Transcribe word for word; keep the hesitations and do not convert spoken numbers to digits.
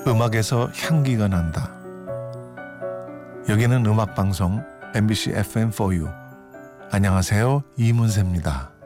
음악에서 향기가 난다. 여기는 음악방송 엠비씨 에프엠 포유. 안녕하세요, 이문세입니다.